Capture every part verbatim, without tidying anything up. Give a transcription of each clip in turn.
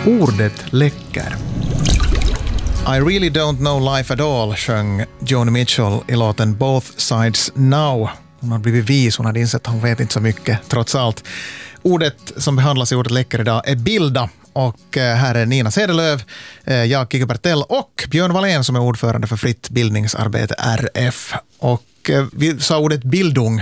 Ordet läcker. I really don't know life at all, sjöng Joni Mitchell i låten Both Sides Now. Hon har blivit vis, hon hade insett att hon vet inte så mycket, trots allt. Ordet som behandlas i ordet läcker idag är bilda. Och här är Nina Sedelöv, jag, Kike Bertell och Björn Wallén som är ordförande för Fritt bildningsarbete R F. Och vi sa ordet bildung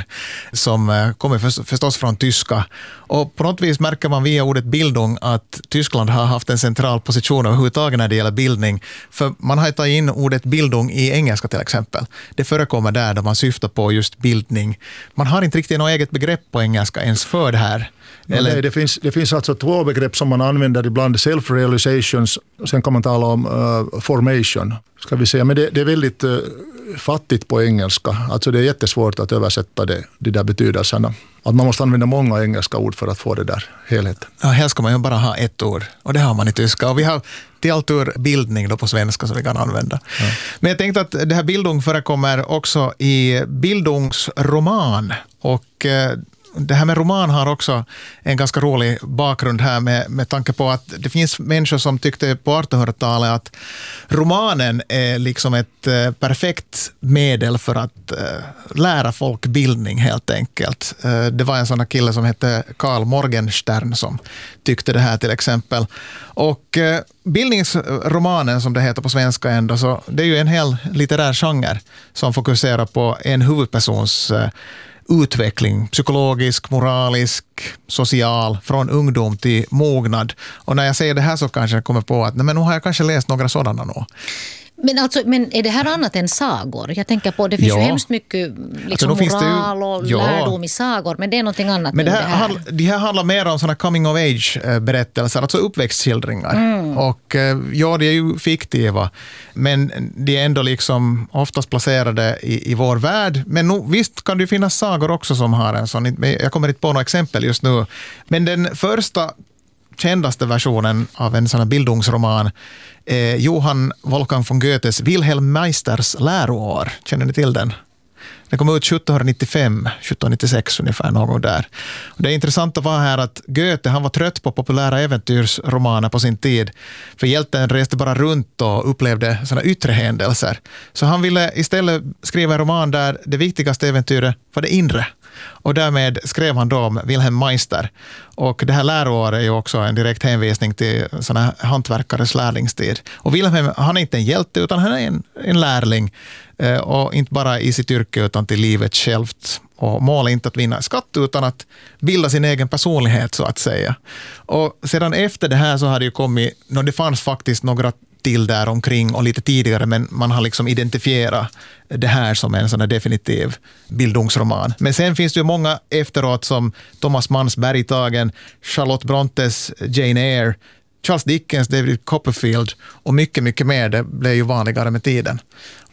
som kommer förstås från tyska. Och på något vis märker man via ordet bildung att Tyskland har haft en central position överhuvudtaget när det gäller bildning. För man har tagit in ordet bildung i engelska till exempel. Det förekommer där, där man syftar på just bildning. Man har inte riktigt något eget begrepp på engelska ens för det här. Eller? Nej, det, finns, det finns alltså två begrepp som man använder ibland, self-realizations, och sen kan man tala om uh, formation, ska vi säga. Men det, det är väldigt uh, fattigt på engelska. Alltså det är jättesvårt att översätta det, de där betydelserna. Att man måste använda många engelska ord för att få det där helheten. Ja, här ska man ju bara ha ett ord, och det har man i tyska. Och vi har till allt bildning då på svenska som vi kan använda. Ja. Men jag tänkte att det här bildung förekommer också i bildungsroman, och uh, det här med roman har också en ganska rolig bakgrund här med, med tanke på att det finns människor som tyckte på artonhundratalet att romanen är liksom ett eh, perfekt medel för att eh, lära folk bildning helt enkelt. Eh, det var en sån kille som hette Carl Morgenstern som tyckte det här till exempel. Och eh, bildningsromanen som det heter på svenska ändå, så det är ju en hel litterär genre som fokuserar på en huvudpersons eh, utveckling, psykologisk, moralisk, social, från ungdom till mognad. Och när jag säger det här så kanske jag kommer på att nej, men nu har jag kanske läst några sådana nog. Men, alltså, men är det här annat än sagor? Jag tänker på, det finns ja. ju hemskt mycket liksom, alltså, moral och ja. lärdom i sagor, men det är någonting annat men det här, än det här. Handl, det här handlar mer om såna coming of age-berättelser, alltså uppväxtskildringar. Mm. Och ja, det är ju fiktiva, men det är ändå liksom oftast placerade i, i vår värld. Men nu, visst kan det finnas sagor också som har en sån, jag kommer inte på några exempel just nu, men den första kändaste versionen av en sån här bildungsroman är Johann Wolfgang von Goethes Wilhelm Meisters läroår. Känner ni till den? Den kom ut sjuttonhundranittiofem, sjuttonhundranittiosex ungefär, någon där. Och det intressanta var här att Goethe, han var trött på populära äventyrsromaner på sin tid. För hjälten reste bara runt och upplevde sådana yttre händelser. Så han ville istället skriva en roman där det viktigaste äventyret var det inre. Och därmed skrev han då om Wilhelm Meister. Och det här läroåret är ju också en direkt hänvisning till såna hantverkares lärlingstid. Och Wilhelm, han är inte en hjälte utan han är en, en lärling. Och inte bara i sitt yrke utan till livet självt. Och mål inte att vinna skatt utan att bilda sin egen personlighet så att säga. Och sedan efter det här så har det ju kommit, det fanns faktiskt några till där omkring och lite tidigare, men man har liksom identifierat det här som en sån här definitiv bildungsroman. Men sen finns det ju många efteråt som Thomas Manns Bergtagen, Charlotte Brontes Jane Eyre, Charles Dickens, David Copperfield och mycket, mycket mer. Det blev ju vanligare med tiden.